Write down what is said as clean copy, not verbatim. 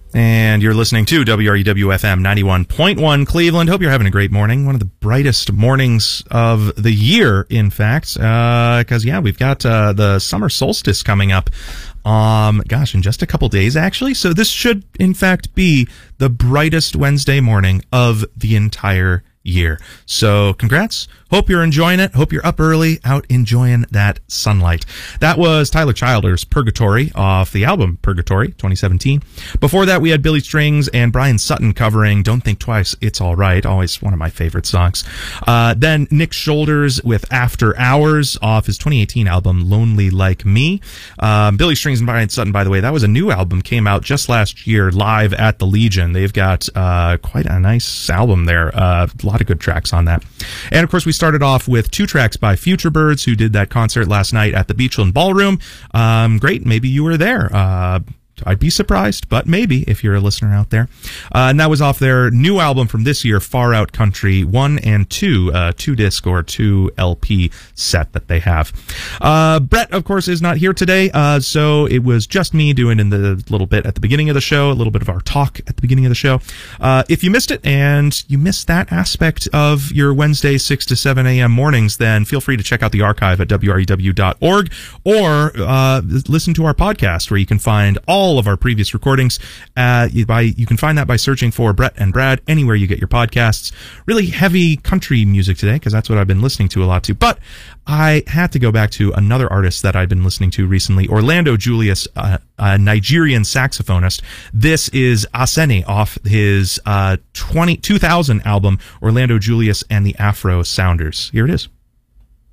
And you're listening to WREW-FM 91.1 Cleveland. Hope you're having a great morning. One of the brightest mornings of the year, in fact, because, we've got the summer solstice coming up. In just a couple days, actually. So this should, in fact, be the brightest Wednesday morning of the entire year. So congrats. Hope you're enjoying it. Hope you're up early, out enjoying that sunlight. That was Tyler Childers' Purgatory off the album Purgatory 2017. Before that, we had Billy Strings and Brian Sutton covering Don't Think Twice, It's All Right. Always one of my favorite songs. Then Nick Shoulders with After Hours off his 2018 album Lonely Like Me. Billy Strings and Brian Sutton, by the way, that was a new album, came out just last year live at the Legion. They've got quite a nice album there. A lot of good tracks on that. And of course, we started off with 2 tracks by Futurebirds, who did that concert last night at the Beachland Ballroom. Great. Maybe you were there. I'd be surprised, but maybe if you're a listener out there. And that was off their new album from this year, Far Out Country 1 and 2, 2-disc or 2 LP set that they have. Brett, of course, is not here today, so it was just me doing in the little bit at the beginning of the show, a little bit of our talk at the beginning of the show. If you missed it and you missed that aspect of your Wednesday 6 to 7 a.m. mornings, then feel free to check out the archive at wrew.org or listen to our podcast, where you can find all of our previous recordings. You can find that by searching for Brett and Brad anywhere you get your podcasts. Really heavy country music today, because that's what I've been listening to a lot too. But I had to go back to another artist that I've been listening to recently, Orlando Julius, a Nigerian saxophonist. This is Aseni off his 2000 album, Orlando Julius and the Afro Sounders. Here it is.